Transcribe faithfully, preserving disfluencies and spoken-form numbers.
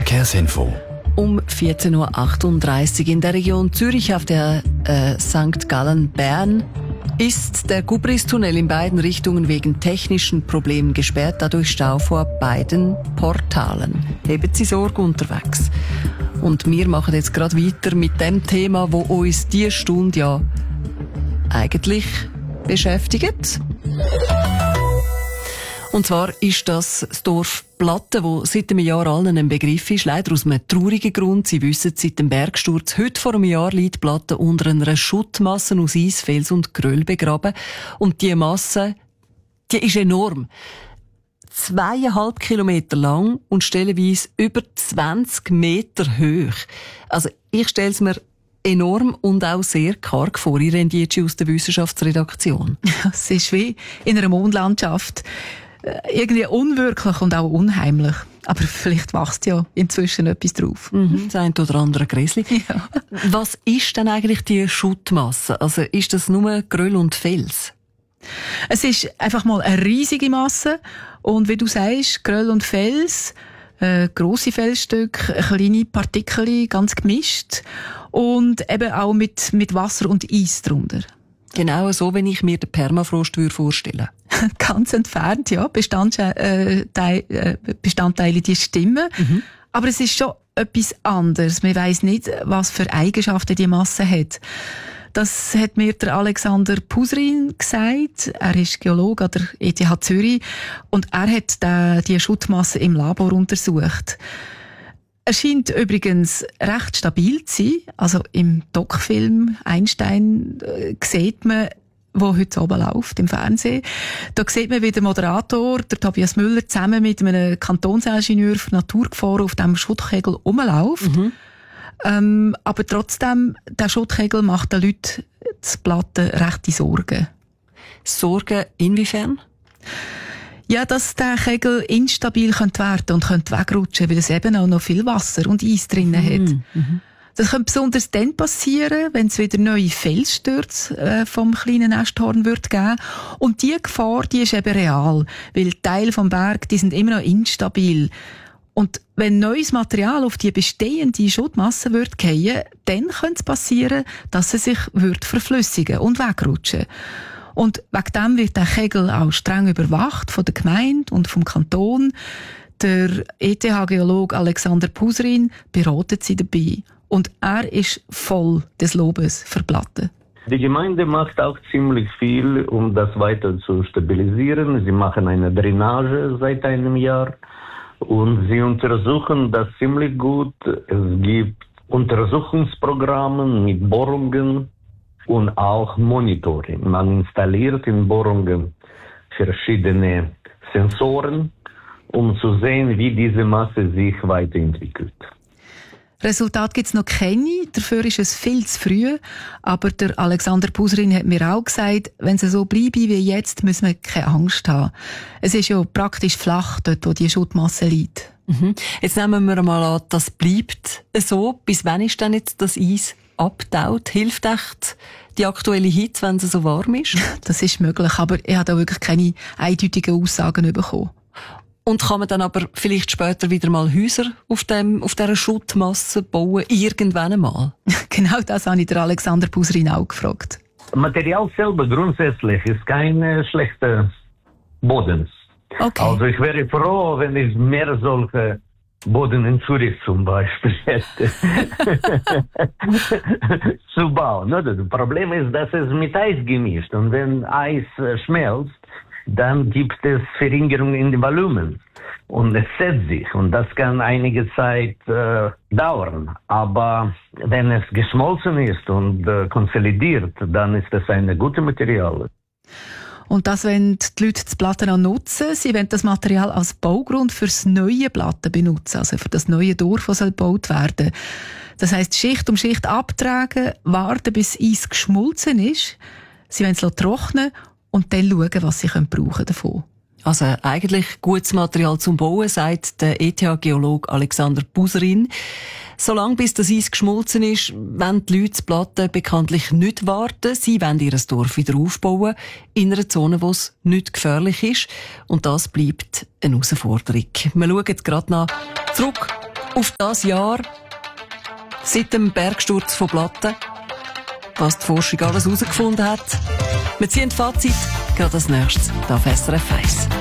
Verkehrsinfo. Um vierzehn Uhr achtunddreißig in der Region Zürich auf der äh, Sankt Gallen-Bern ist der Gubristunnel in beiden Richtungen wegen technischen Problemen gesperrt, dadurch Stau vor beiden Portalen. Haben Sie Sorge unterwegs. Und wir machen jetzt gerade weiter mit dem Thema, wo uns diese Stunde ja eigentlich beschäftigt. Und zwar ist das das Dorf Platten, wo seit einem Jahr allen ein Begriff ist. Leider aus einem traurigen Grund. Sie wissen, seit dem Bergsturz heute vor einem Jahr liegt Platten unter einer Schuttmasse aus Eis, Fels und Geröll begraben. Und diese Masse, die ist enorm. Zweieinhalb Kilometer lang und stellenweise über zwanzig Meter hoch. Also ich stelle es mir enorm und auch sehr karg vor. Ich rede jetzt aus der Wissenschaftsredaktion. Ja, es ist wie in einer Mondlandschaft. Irgendwie unwirklich und auch unheimlich. Aber vielleicht wächst ja inzwischen etwas drauf. Mhm, das eine oder andere Gräsli. Ja. Was ist denn eigentlich die Schuttmasse? Also ist das nur Geröll und Fels? Es ist einfach mal eine riesige Masse. Und wie du sagst, Geröll und Fels, äh, grosse Felsstücke, kleine Partikel, ganz gemischt. Und eben auch mit, mit Wasser und Eis drunter. Genau so, wenn ich mir den Permafrost vorstellen würde. Ganz entfernt, ja. Bestandteile, äh, Teil, äh, Bestandteile, die stimmen. Mhm. Aber es ist schon etwas anderes. Man weiss nicht, was für Eigenschaften die Masse hat. Das hat mir der Alexander Puserin gesagt. Er ist Geologe an der E T H Zürich. Und er hat die, die Schuttmasse im Labor untersucht. Er scheint übrigens recht stabil zu sein. Also im Doc-Film Einstein äh, sieht man, wo heute oben läuft, im Fernsehen. Da sieht man, wie der Moderator, der Tobias Müller, zusammen mit einem Kantonsingenieur für Naturgefahren auf diesem Schuttkegel rumläuft. Mhm. Ähm, aber trotzdem, der Schuttkegel macht den Leuten die Platten rechte Sorgen. Sorgen inwiefern? Ja, dass der Kegel instabil könnte werden und könnte wegrutschen, weil es eben auch noch viel Wasser und Eis drinnen hat. Mhm. Das könnte besonders dann passieren, wenn es wieder neue Felsstürze äh, vom kleinen Nesthorn wird geben. Und diese Gefahr, die ist eben real, weil Teile vom Berg, die sind immer noch instabil. Und wenn neues Material auf die bestehende Schuttmasse wird fallen, dann könnte es passieren, dass es sich wird verflüssigen und wegrutschen. Und wegen dem wird der Kegel auch streng überwacht von der Gemeinde und vom Kanton. Der E T H-Geologe Alexander Puserin beratet sie dabei. Und er ist voll des Lobes für Platten. Die Gemeinde macht auch ziemlich viel, um das weiter zu stabilisieren. Sie machen eine Drainage seit einem Jahr und sie untersuchen das ziemlich gut. Es gibt Untersuchungsprogramme mit Bohrungen und auch Monitoring. Man installiert in Bohrungen verschiedene Sensoren, um zu sehen, wie diese Masse sich weiterentwickelt. Resultat gibt's noch keine, dafür ist es viel zu früh. Aber der Alexander Puserin hat mir auch gesagt, wenn es so bleibe wie jetzt, müssen wir keine Angst haben. Es ist ja praktisch flach dort, wo die Schuttmasse liegt. Mhm. Jetzt nehmen wir mal an, das bleibt so. Bis wann ist denn jetzt das Eis abtaut? Hilft echt die aktuelle Hitze, wenn es so warm ist? Das ist möglich, aber ich habe da wirklich keine eindeutigen Aussagen bekommen. Und kann man dann aber vielleicht später wieder mal Häuser auf, dem, auf dieser Schuttmasse bauen, irgendwann einmal? Genau das habe ich der Alexander Puserin auch gefragt. Material selber grundsätzlich ist kein äh, schlechter Boden. Okay. Also ich wäre froh, wenn ich mehr solche Boden in Zürich zum Beispiel hätte zu bauen. Das Problem ist, dass es mit Eis gemischt und wenn Eis äh, schmelzt, dann gibt es Verringerung in dem Volumen und es setzt sich und das kann einige Zeit äh, dauern. Aber wenn es geschmolzen ist und äh, konsolidiert, dann ist es ein gutes Material. Und das wollen die Leute das Platten auch nutzen. Sie wollen das Material als Baugrund für das neue Platten benutzen, also für das neue Dorf, das gebaut werden soll. Das heisst, Schicht um Schicht abtragen, warten, bis Eis geschmolzen ist. Sie wollen es trocknen und dann schauen, was sie brauchen davon. Also eigentlich gutes Material zum Bauen, sagt der E T H-Geologe Alexander Puserin. Solange bis das Eis geschmolzen ist, wollen die Leute die Platten bekanntlich nicht warten. Sie wollen ihr Dorf wieder aufbauen, in einer Zone, wo es nicht gefährlich ist. Und das bleibt eine Herausforderung. Wir schauen jetzt gerade noch zurück auf das Jahr seit dem Bergsturz von Platten, was die Forschung alles herausgefunden hat. Wir ziehen Fazit, gerade als nächstes hier auf S R F eins.